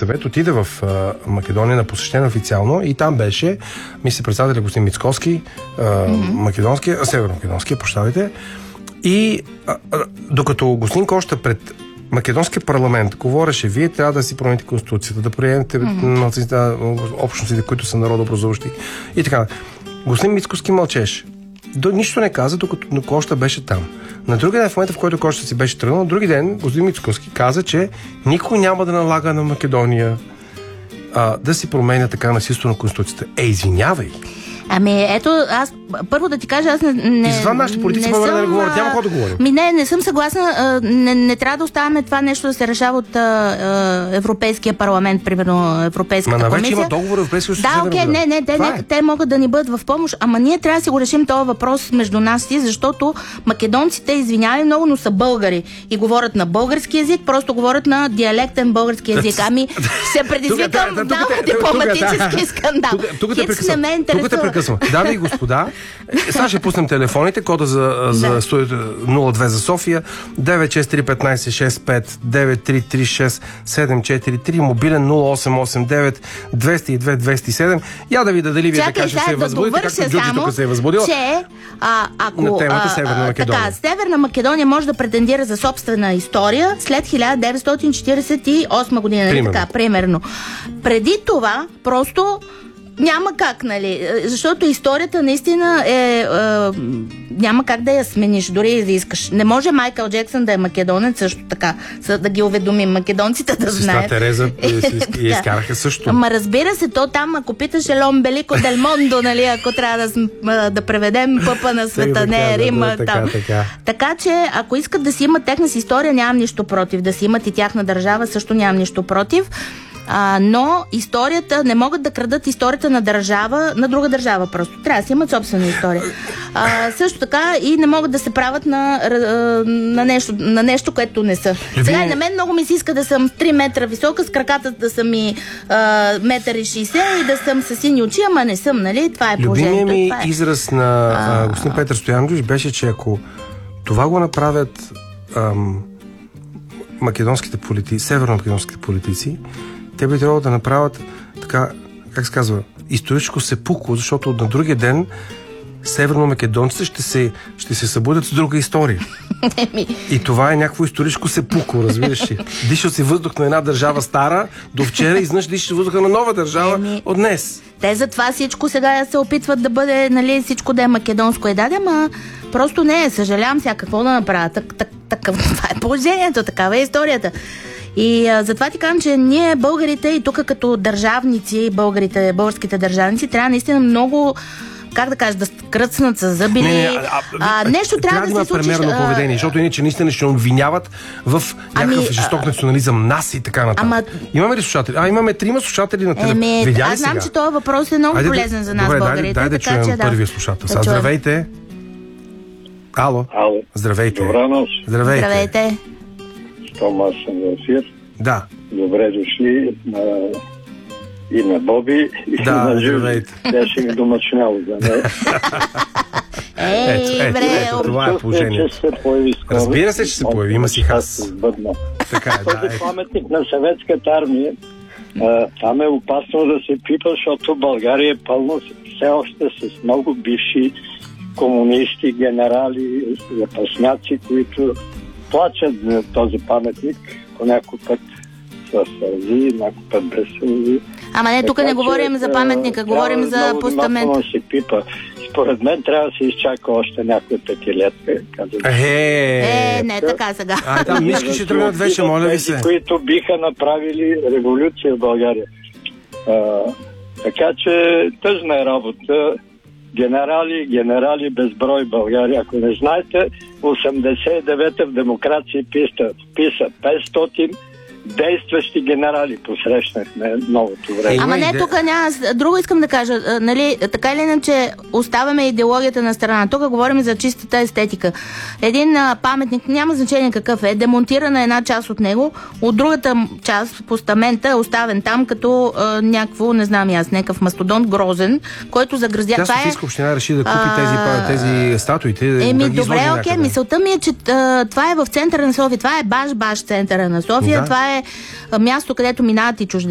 съвет отиде в Македония на посещение официално и там беше министър-председателя господин Мицкоски, северно-македонския, прощавайте. И докато господин Коща пред Македонския парламент говореше, вие трябва да си промените конституцията, да приемете общностите, които са народообразуващи и така. Господин Мицкоски мълчеше. Нищо не каза, докато Коща беше там. На други ден, в момента, в който Коща си беше тръгнал, други ден господин Мицкоски каза, че никой няма да налага на Македония да си променя така насилствено конституцията. Извинявай! Ами ето, аз първо да ти кажа, аз не и затова нашите политици не да говорят. Няма какво да говорим. Не съм съгласна. Не трябва да оставяме това нещо да се решава от Европейския парламент, примерно Европейската комисия. Вече има договор Европейския съюз. Да, окей, те могат да ни бъдат в помощ, ама ние трябва да си го решим този въпрос между нас си, защото македонците, извинявай много, но са българи и говорят на български език, просто говорят на диалектен български език. Ами се предизвикам дипломатически скандал. Тук те прекъсвам. Дами и господа, сега ще пуснем телефоните, кода за студиото 02 за София, 9631565, 9336743, мобилен 0889 202 207. Я да ви дали вие така ще се възбудите, както Джуджи тук се е възбудила. Че, ако на темата Северна Македония. Така, Северна Македония може да претендира за собствена история след 1948 година. Примерно. Преди това, просто няма как, нали? Защото историята наистина няма как да я смениш, дори да искаш. Не може Майкъл Джексън да е македонец също така, да ги уведомим македонците да знаят. Сестра Тереза я изкараха също. Ама разбира се, то там, ако питаш Елон Белико Дел Мондо, нали, ако трябва да преведем пъпа на света, не Рима. Така че, ако искат да си имат техна си история, нямам нищо против. Да си имат и тяхна държава, също нямам нищо против. Но историята, не могат да крадат историята на държава, на друга държава просто. Трябва да си имат собствена история. Също така и не могат да се правят на нещо, което не са. Сега на мен много ми се иска да съм 3 метра висока, с краката да съм и 1,60 м и да съм с сини очи, ама не съм, нали? Това е положението. Любимият ми израз на господин Петър Стоянович беше, че ако това го направят македонските политици, северно-македонските политици, те би трябвало да направят така, как се казва, историческо сепукло, защото на другия ден северно-македонците ще се събудят с друга история. И това е някакво историческо сепукло, разбираш ли. Дишал си въздух на една държава стара до вчера и знаеш дишаш въздуха на нова държава от днес. Те затова всичко сега се опитват да бъде, нали, всичко да е македонско и даде, ама просто не, съжалявам сега какво да направя. Това е положението, такава е историята. И затова ти казвам, че ние българите и тук като държавници, българските държавници, трябва наистина много, как да кажа, да кръцнат с зъби. Нещо трябва да се случи. Примерно поведение, защото иначе наистина ще обвиняват в някакъв жесток национализъм, нас и така нататък. Имаме ли слушатели? Имаме 3 слушатели на телефон. Аз знам, че този въпрос е много полезен за нас, българите. Дай да чуем първия слушател. Здравейте. Ало. Здравейте. Добра нощ. Здравейте. Щом аз съм в ефир. Да. Добре дошли и на Боби, и на Жюли. Тя ще ми домачняло за нея. Ето, това е положението. Разбира се, че се появи. Има си хас. Този паметник на съветската армия, там е опасно да се пипа, защото България е пълно все още с много бивши комунисти, генерали, запасняци, които плачат за този паметник по някой път с сълзи, някой път без сълзи. Ама не, тук не говорим за паметника, говорим за постамент. Според мен трябва да се изчака още някоя петилетка. Не, така сега. Там мишки ще тръгнат вече, моля ви се. Които биха направили революция в България. Така че тъжна е работа. Генерали безброй България. Ако не знаете, 89-та в демокрация писа 500 действащи генерали посрещнахме новото време. Ама не, тук няма. Друго искам да кажа. Нали, така или иначе оставяме идеологията на страна. Тук говорим за чистата естетика. Един паметник, няма значение какъв е, демонтирана една част от него, от другата част, постамента, е оставен там като някакво, не знам аз, някакъв мастодонт грозен, който загръзя. Тя Софийска община реши да купи тези статуите. Добре, окей, мисълта ми е, че това е в центъра на София. Това е баш центъра на София. Да. Това е място, където минават и чужденци.